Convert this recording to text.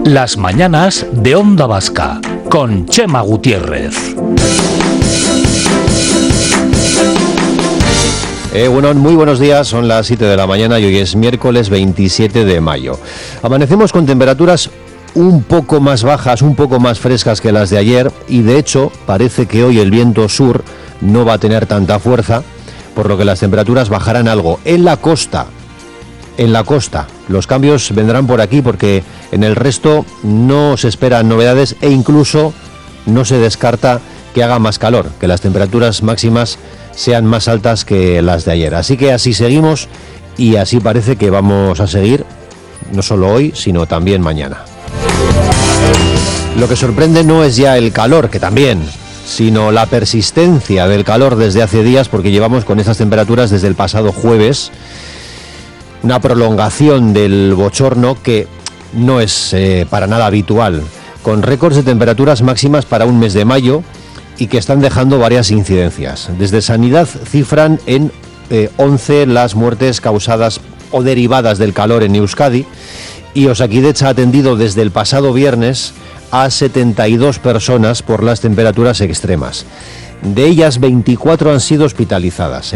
Las mañanas de Onda Vasca, con Chema Gutiérrez. Bueno, muy buenos días, son las 7 de la mañana y hoy es miércoles 27 de mayo. Amanecemos con temperaturas un poco más bajas, un poco más frescas que las de ayer y de hecho parece que hoy el viento sur no va a tener tanta fuerza, por lo que las temperaturas bajarán algo. En la costa, los cambios vendrán por aquí porque en el resto no se esperan novedades e incluso no se descarta que haga más calor, que las temperaturas máximas sean más altas que las de ayer. Así que así seguimos y así parece que vamos a seguir, no solo hoy, sino también mañana. Lo que sorprende no es ya el calor, que también, sino la persistencia del calor desde hace días, porque llevamos con estas temperaturas desde el pasado jueves, una prolongación del bochorno que no es para nada habitual, con récords de temperaturas máximas para un mes de mayo y que están dejando varias incidencias. Desde Sanidad cifran en 11 las muertes causadas o derivadas del calor en Euskadi y Osakidetza ha atendido desde el pasado viernes a 72 personas por las temperaturas extremas. De ellas, 24 han sido hospitalizadas.